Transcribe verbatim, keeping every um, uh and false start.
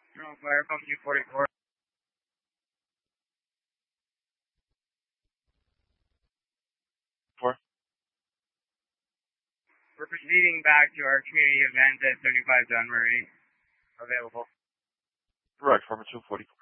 Drone Flyer, pump two forty-four. Four. We're proceeding back to our community event at seventy-five Dunmurray. Available. Correct, Farmer two forty.